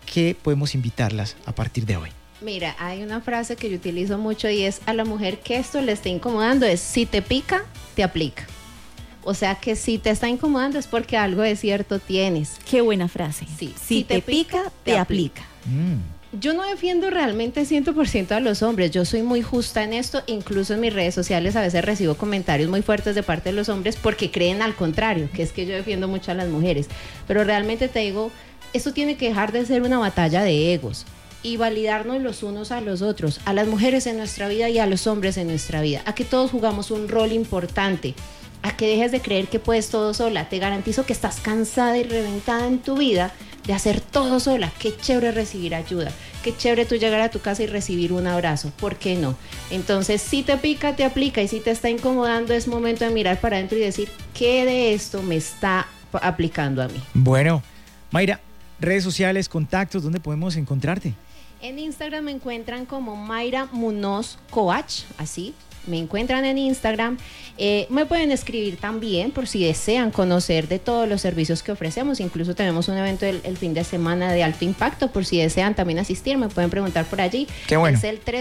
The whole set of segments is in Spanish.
qué podemos invitarlas a partir de hoy? Mira, hay una frase que yo utilizo mucho y es: a la mujer que esto le esté incomodando es: si te pica, te aplica. O sea que si te está incomodando es porque algo de cierto tienes. Qué buena frase. Sí. Si te pica, te aplica. Yo no defiendo realmente 100% a los hombres, yo soy muy justa en esto, incluso en mis redes sociales a veces recibo comentarios muy fuertes de parte de los hombres porque creen al contrario, que es que yo defiendo mucho a las mujeres, pero realmente te digo, esto tiene que dejar de ser una batalla de egos y validarnos los unos a los otros, a las mujeres en nuestra vida y a los hombres en nuestra vida, a que todos jugamos un rol importante, a que dejes de creer que puedes todo sola. Te garantizo que estás cansada y reventada en tu vida de hacer todo sola. Qué chévere recibir ayuda, qué chévere tú llegar a tu casa y recibir un abrazo, ¿por qué no? Entonces, si te pica, te aplica, y si te está incomodando, es momento de mirar para adentro y decir, ¿qué de esto me está aplicando a mí? Bueno, Mayra, redes sociales, contactos, ¿dónde podemos encontrarte? En Instagram me encuentran como Mayra Munoz Coach, así. Me encuentran en Instagram. Me pueden escribir también por si desean conocer de todos los servicios que ofrecemos. Incluso tenemos un evento el fin de semana de alto impacto. Por si desean también asistir, me pueden preguntar por allí. Qué bueno. Es el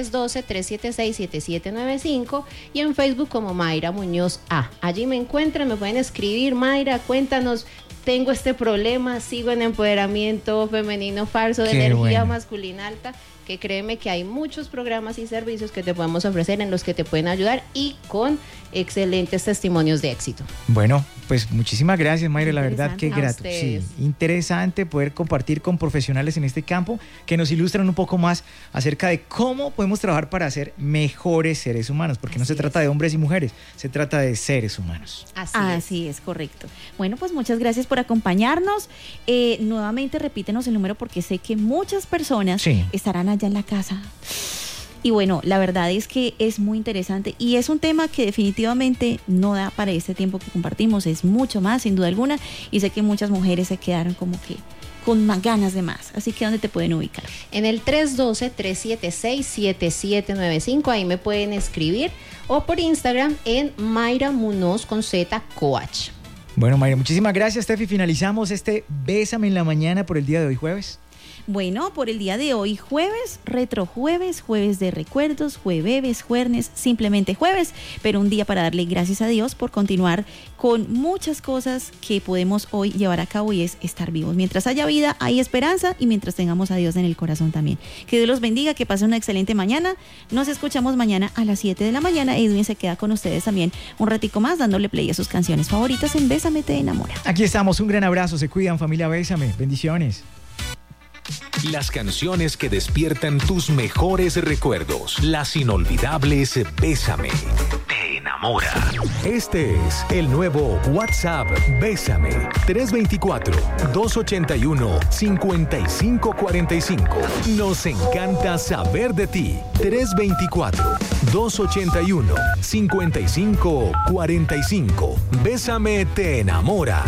312-376-7795 y en Facebook como Mayra Muñoz A. Allí me encuentran, me pueden escribir: Mayra, cuéntanos, tengo este problema, sigo en empoderamiento femenino falso, de energía masculina alta. Que créeme que hay muchos programas y servicios que te podemos ofrecer en los que te pueden ayudar y con excelentes testimonios de éxito. Bueno, pues muchísimas gracias, Mayra, la verdad que A grato. ustedes. Sí, interesante poder compartir con profesionales en este campo que nos ilustran un poco más acerca de cómo podemos trabajar para ser mejores seres humanos, porque no se trata de hombres y mujeres, se trata de seres humanos. Así es, correcto. Bueno, pues muchas gracias por acompañarnos. Nuevamente repítenos el número porque sé que muchas personas estarán allá en la casa. Y bueno, la verdad es que es muy interesante y es un tema que definitivamente no da para este tiempo que compartimos, es mucho más, sin duda alguna, y sé que muchas mujeres se quedaron como que con más ganas de más. Así que, ¿dónde te pueden ubicar? En el 312-376-7795, ahí me pueden escribir, o por Instagram en Mayra Munoz con Z Coach. Bueno, Mayra, muchísimas gracias, Steffi. Finalizamos este Bésame en la Mañana por el día de hoy, jueves. Bueno, por el día de hoy, jueves, retrojueves, jueves de recuerdos, jueves, juernes, simplemente jueves, pero un día para darle gracias a Dios por continuar con muchas cosas que podemos hoy llevar a cabo y es estar vivos. Mientras haya vida, hay esperanza y mientras tengamos a Dios en el corazón también. Que Dios los bendiga, que pasen una excelente mañana. Nos escuchamos mañana a las 7 de la mañana. Edwin se queda con ustedes también un ratico más dándole play a sus canciones favoritas en Bésame, te enamora. Aquí estamos, un gran abrazo, se cuidan, familia Bésame, bendiciones. Las canciones que despiertan tus mejores recuerdos. Las inolvidables Bésame. Te enamora. Este es el nuevo WhatsApp Bésame. 324-281-5545. Nos encanta saber de ti. 324-281-5545. Bésame, te enamora.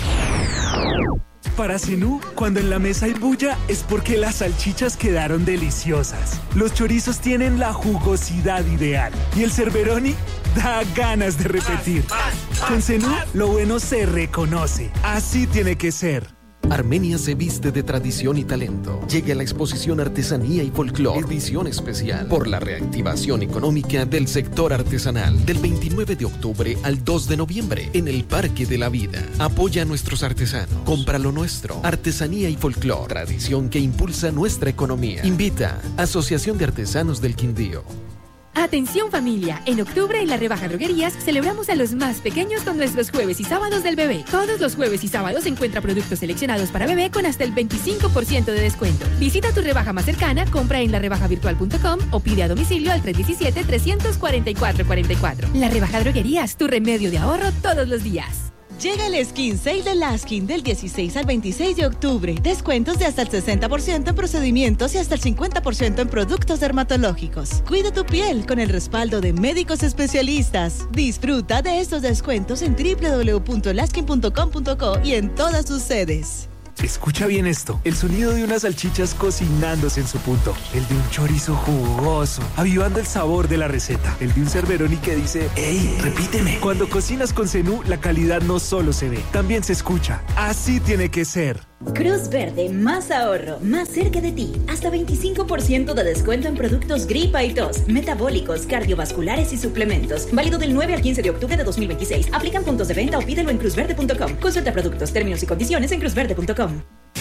Para Zenú, cuando en la mesa hay bulla, es porque las salchichas quedaron deliciosas. Los chorizos tienen la jugosidad ideal. Y el Cerberoni da ganas de repetir. Con Zenú, lo bueno se reconoce. Así tiene que ser. Armenia se viste de tradición y talento. Llega la exposición Artesanía y Folclor, edición especial, por la reactivación económica del sector artesanal, del 29 de octubre al 2 de noviembre, en el Parque de la Vida. Apoya a nuestros artesanos, compra lo nuestro. Artesanía y Folclor, tradición que impulsa nuestra economía. Invita Asociación de Artesanos del Quindío. Atención familia, en octubre en la rebaja droguerías celebramos a los más pequeños con nuestros jueves y sábados del bebé. Todos los jueves y sábados encuentra productos seleccionados para bebé con hasta el 25% de descuento. Visita tu rebaja más cercana, compra en larebajavirtual.com o pide a domicilio al 317-344-44. La rebaja droguerías, tu remedio de ahorro todos los días. Llega el Skin Sale de Laskin del 16 al 26 de octubre. Descuentos de hasta el 60% en procedimientos y hasta el 50% en productos dermatológicos. Cuida tu piel con el respaldo de médicos especialistas. Disfruta de estos descuentos en www.laskin.com.co y en todas sus sedes. Escucha bien esto, el sonido de unas salchichas cocinándose en su punto, el de un chorizo jugoso, avivando el sabor de la receta, el de un Cerberoni que dice, ¡ey, repíteme! Cuando cocinas con Zenú, la calidad no solo se ve, también se escucha. Así tiene que ser. Cruz Verde, más ahorro, más cerca de ti. Hasta 25% de descuento en productos gripa y tos, metabólicos, cardiovasculares y suplementos. Válido del 9 al 15 de octubre de 2026. Aplican puntos de venta o pídelo en cruzverde.com. Consulta productos, términos y condiciones en cruzverde.com.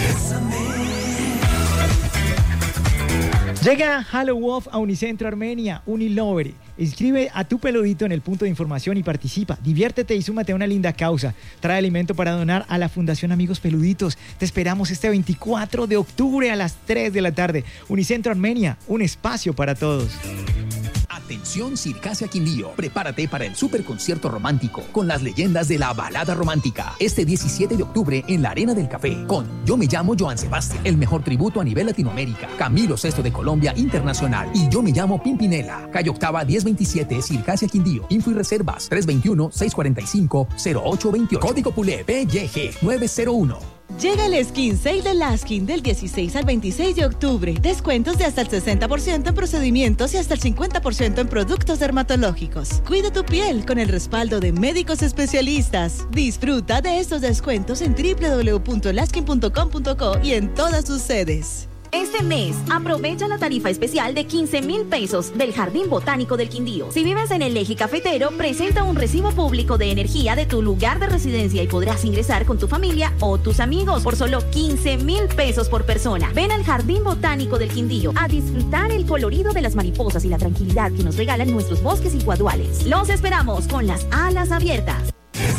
Llega Halo Wolf a Unicentro Armenia, Unilover. Inscribe a tu peludito en el punto de información y participa. Diviértete y súmate a una linda causa. Trae alimento para donar a la Fundación Amigos Peluditos. Te esperamos este 24 de octubre a las 3 de la tarde. Unicentro Armenia, un espacio para todos. Atención Circasia Quindío, prepárate para el superconcierto romántico con las leyendas de la balada romántica. Este 17 de octubre en la Arena del Café con Yo me llamo Joan Sebastián, el mejor tributo a nivel Latinoamérica, Camilo VI de Colombia Internacional y Yo me llamo Pimpinela. Calle Octava 1027 Circasia Quindío. Info y reservas 321-645-0828. Código PULE PYG 901. Llega el Skin Sale de Laskin del 16 al 26 de octubre. Descuentos de hasta el 60% en procedimientos y hasta el 50% en productos dermatológicos. Cuida tu piel con el respaldo de médicos especialistas. Disfruta de estos descuentos en www.laskin.com.co y en todas sus sedes. Este mes, aprovecha la tarifa especial de 15,000 pesos del Jardín Botánico del Quindío. Si vives en el eje cafetero, presenta un recibo público de energía de tu lugar de residencia y podrás ingresar con tu familia o tus amigos por solo 15,000 pesos por persona. Ven al Jardín Botánico del Quindío a disfrutar el colorido de las mariposas y la tranquilidad que nos regalan nuestros bosques y guaduales. Los esperamos con las alas abiertas.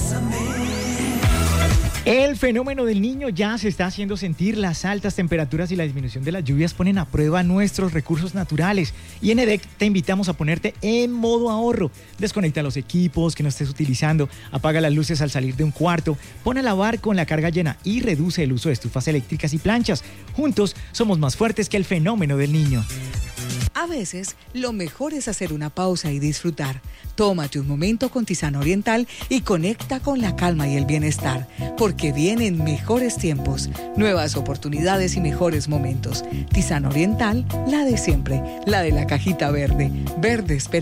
El fenómeno del Niño ya se está haciendo sentir. Las altas temperaturas y la disminución de las lluvias ponen a prueba nuestros recursos naturales. Y en EDEC te invitamos a ponerte en modo ahorro. Desconecta los equipos que no estés utilizando, apaga las luces al salir de un cuarto, pon a lavar con la carga llena y reduce el uso de estufas eléctricas y planchas. Juntos somos más fuertes que el fenómeno del Niño. A veces, lo mejor es hacer una pausa y disfrutar. Tómate un momento con Tisano Oriental y conecta con la calma y el bienestar, porque vienen mejores tiempos, nuevas oportunidades y mejores momentos. Tisano Oriental, la de siempre, la de la cajita verde. Verde espera.